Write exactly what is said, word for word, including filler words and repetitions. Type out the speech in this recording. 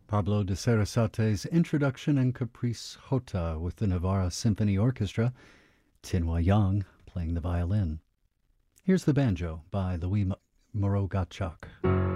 Pablo de Sarasate's introduction and Caprice Jota with the Navarra Symphony Orchestra, Tinhua Yang playing the violin. Here's the banjo by Louis Moreau Gottschalk.